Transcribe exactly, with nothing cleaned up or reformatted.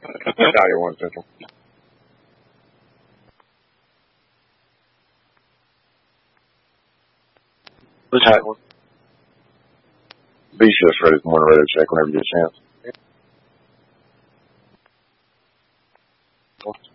Italia one Central. Who's that one? Be just ready for one radio check whenever you get a chance.